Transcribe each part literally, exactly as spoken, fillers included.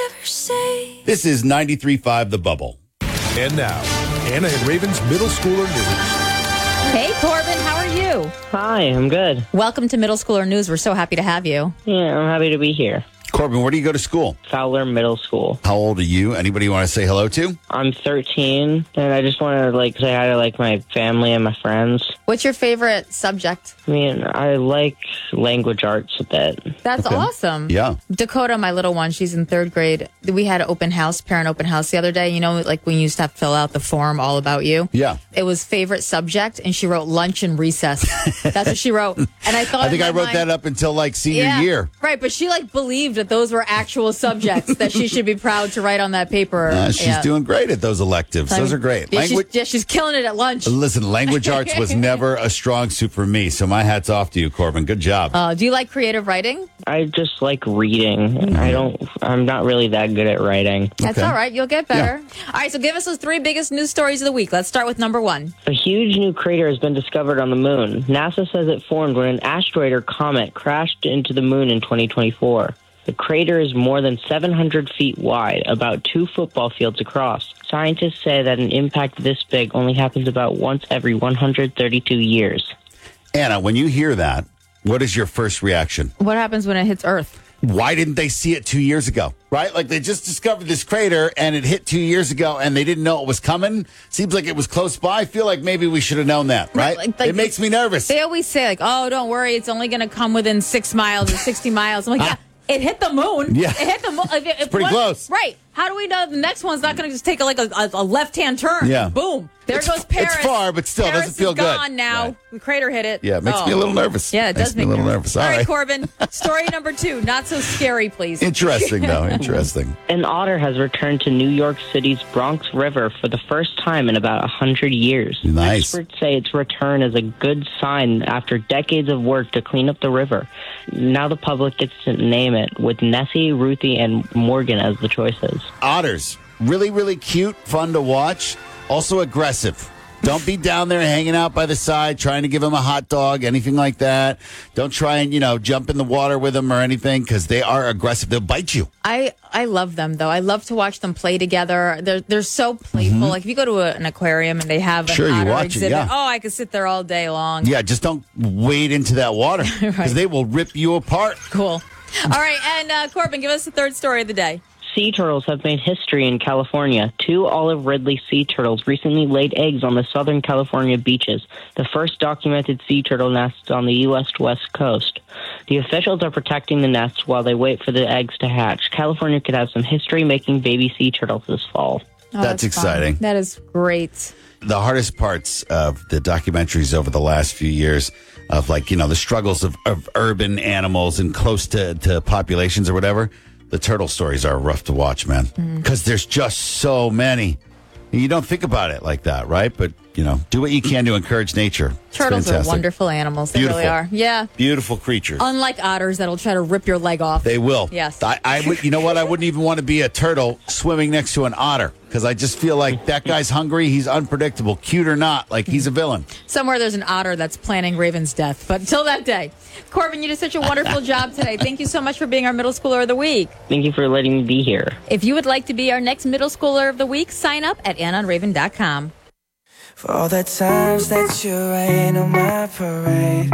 ever say. This is ninety-three point five The Bubble. And now, Anna and Raven's Middle Schooler News. Hey, Corbin, how are you? Hi, I'm good. Welcome to Middle Schooler News. We're so happy to have you. Yeah, I'm happy to be here. Corbin, where do you go to school? Fowler Middle School. How old are you? Anybody you want to say hello to? I'm thirteen, and I just want to like say hi to like my family and my friends. What's your favorite subject? I mean, I like language arts a bit. That's Okay. awesome. Yeah. Dakota, my little one, she's in third grade. We had an open house, parent open house the other day. You know, like when you used to have to fill out the form all about you? Yeah. It was favorite subject, and she wrote lunch and recess. That's what she wrote. And I thought I think in I my wrote mind- that up until like senior Yeah, year. right. But she like believed that those were actual subjects that she should be proud to write on that paper. Uh, she's Yeah. doing great at those electives. I Those mean, are great. Yeah, she's, Language. yeah, she's killing it at lunch. Listen, language arts was never a strong suit for me, so my hat's off to you, Corbin. Good job. Uh, do you like creative writing? I just like reading. I don't. I'm not really that good at writing. That's Okay. all right. You'll get better. All right. So give us those three biggest news stories of the week. Let's start with number one. A huge new crater has been discovered on the moon. NASA says it formed when an asteroid or comet crashed into the moon in twenty twenty-four. The crater is more than seven hundred feet wide, about two football fields across. Scientists say that an impact this big only happens about once every one hundred thirty-two years. Anna, when you hear that, what is your first reaction? What happens when it hits Earth? Why didn't they see it two years ago? Right? Like they just discovered this crater and it hit two years ago and they didn't know it was coming. Seems like it was close by. I feel like maybe we should have known that, right? Like- like it makes me nervous. They always say, like, oh, don't worry. It's only going to come within six miles or sixty miles. I'm like, yeah. It hit the moon. Yeah. It hit the moon. It's pretty close. Right. How do we know the next one's not going to just take a, like a, a, a left-hand turn? Yeah. Boom. There It's- goes Paris. it's far, but still, Paris doesn't feel is good. gone now. Right. The crater hit it. Yeah, it makes Oh. me a little nervous. Yeah, it Makes does me make a little nervous. nervous. All All right, right. Corbin. Story number two. Not so scary, please. Interesting, though. Interesting. An otter has returned to New York City's Bronx River for the first time in about one hundred years. Nice. Experts say its return is a good sign after decades of work to clean up the river. Now the public gets to name it, with Nessie, Ruthie, and Morgan as the choices. Otters. Really, really cute, fun to watch. Also aggressive. Don't be down there hanging out by the side trying to give them a hot dog, anything like that. Don't try and, you know, jump in the water with them or anything because they are aggressive. They'll bite you. I, I love them, though. I love to watch them play together. They're they're so playful. Like, if you go to a, an aquarium and they have an Sure, you otter watch it, exhibit, yeah. oh, I could sit there all day long. Yeah, just don't wade into that water because Right. they will rip you apart. Cool. All right, and uh, Corbin, give us the third story of the day. Sea turtles have made history in California. Two olive ridley sea turtles recently laid eggs on the Southern California beaches, the first documented sea turtle nests on the U S West Coast. The officials are protecting the nests while they wait for the eggs to hatch. California could have some history-making baby sea turtles this fall. Oh, That's fun. exciting. That is great. The hardest parts of the documentaries over the last few years of, like, you know, the struggles of, of urban animals and close to, to populations or whatever, the turtle stories are rough to watch, man, because there's just so many. You don't think about it like that, right? But, you know, do what you can to encourage nature. It's Turtles are fantastic. wonderful animals. They really Beautiful. are. Yeah. Beautiful creatures. Unlike otters that'll try to rip your leg off. They will. Yes. I, I would. You know what? I wouldn't even want to be a turtle swimming next to an otter because I just feel like that guy's hungry. He's unpredictable, cute or not. Like he's a villain. Somewhere there's an otter that's planning Raven's death. But until that day, Corbin, you did such a wonderful job today. Thank you so much for being our middle schooler of the week. Thank you for letting me be here. If you would like to be our next middle schooler of the week, sign up at anna on raven dot com. For all the times that you rain on my parade,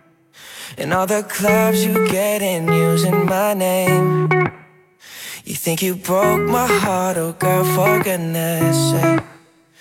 and all the clubs you get in using my name. You think you broke my heart, oh girl, for goodness sake.